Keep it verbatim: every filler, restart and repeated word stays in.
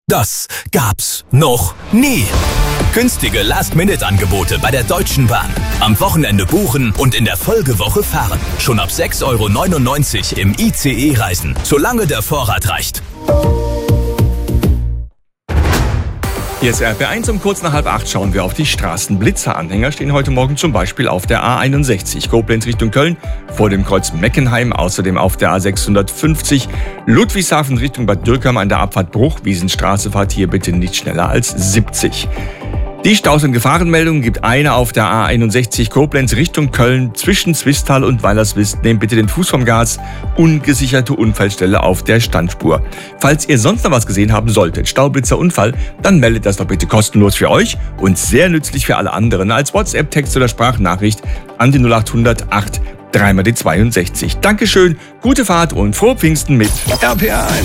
Das gab's noch nie. Günstige Last-Minute-Angebote bei der Deutschen Bahn. Am Wochenende buchen und in der Folgewoche fahren. Schon ab sechs Euro neunundneunzig im I C E reisen, solange der Vorrat reicht. Hier ist R P eins, um kurz nach halb acht schauen wir auf die Straßen. Blitzeranhänger stehen heute Morgen zum Beispiel auf der A einundsechzig, Koblenz Richtung Köln, vor dem Kreuz Meckenheim, außerdem auf der A sechshundertfünfzig, Ludwigshafen Richtung Bad Dürkheim an der Abfahrt Bruchwiesenstraße, fahrt hier bitte nicht schneller als siebzig. Die Staus- und Gefahrenmeldungen gibt eine auf der A einundsechzig Koblenz Richtung Köln zwischen Zwistal und Weilerswist. Nehmt bitte den Fuß vom Gas. Ungesicherte Unfallstelle auf der Standspur. Falls ihr sonst noch was gesehen haben solltet, Staublitzer Unfall, dann meldet das doch bitte kostenlos für euch und sehr nützlich für alle anderen als WhatsApp, Text oder Sprachnachricht an die null achthundert acht dreimal die zweiundsechzig. Dankeschön, gute Fahrt und frohe Pfingsten mit R P eins.